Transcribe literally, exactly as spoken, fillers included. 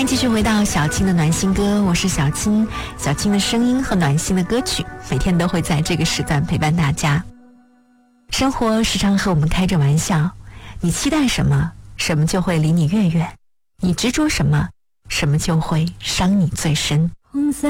迎继续回到小青的暖心歌，我是小青。小青的声音和暖心的歌曲每天都会在这个时段陪伴大家。生活时常和我们开着玩笑，你期待什么，什么就会离你越远；你执着什么，什么就会伤你最深。 红色